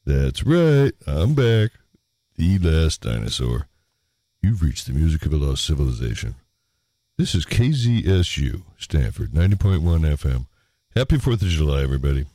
That's right, I'm back. The last dinosaur. You've reached the music of a lost civilization. This is KZSU, Stanford, 90.1 FM. Happy 4th of July, everybody.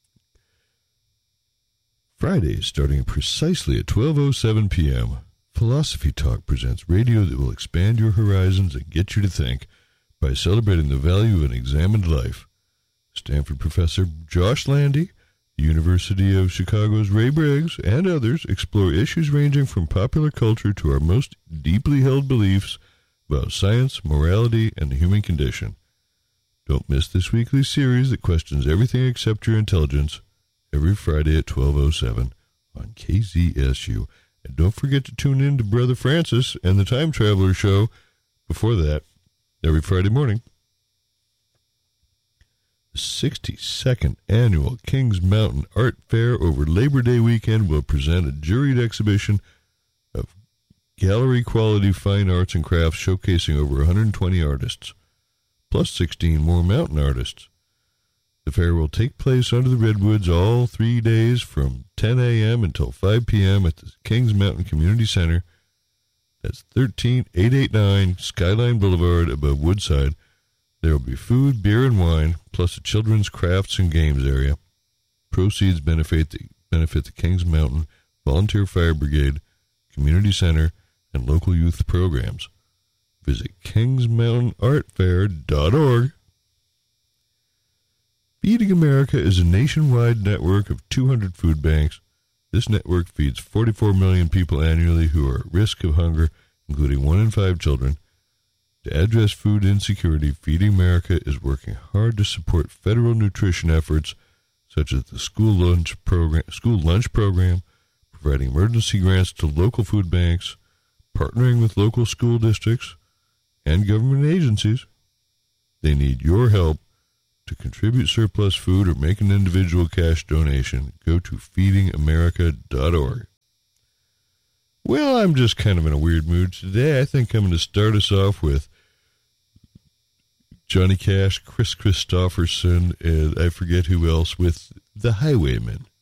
Friday, starting precisely at 12:07 p.m., Philosophy Talk presents radio that will expand your horizons and get you to think by celebrating the value of an examined life. Stanford professor Josh Landy, the University of Chicago's Ray Briggs, and others explore issues ranging from popular culture to our most deeply held beliefs about science, morality, and the human condition. Don't miss this weekly series that questions everything except your intelligence every Friday at 12:07 on KZSU. And don't forget to tune in to Brother Francis and the Time Traveler Show before that every Friday morning. The 62nd Annual Kings Mountain Art Fair over Labor Day weekend will present a juried exhibition of gallery-quality fine arts and crafts showcasing over 120 artists, plus 16 more mountain artists. The fair will take place under the Redwoods all 3 days from 10 a.m. until 5 p.m. at the Kings Mountain Community Center. That's 13889 Skyline Boulevard above Woodside. There will be food, beer, and wine, plus a children's crafts and games area. Proceeds benefit the Kings Mountain Volunteer Fire Brigade, Community Center, and local youth programs. Visit kingsmountainartfair.org. Feeding America is a nationwide network of 200 food banks. This network feeds 44 million people annually who are at risk of hunger, including 1 in 5 children. To address food insecurity, Feeding America is working hard to support federal nutrition efforts such as the school lunch program, providing emergency grants to local food banks, partnering with local school districts, and government agencies. They need your help. To contribute surplus food or make an individual cash donation, go to feedingamerica.org. Well, I'm just kind of in a weird mood today. I think I'm going to start us off with Johnny Cash, Chris Christopherson, and I forget who else, with The Highwaymen.